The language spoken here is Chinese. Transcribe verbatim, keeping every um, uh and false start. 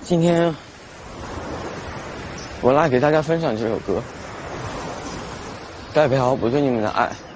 今天我来给大家分享这首歌，代表我对你们的爱。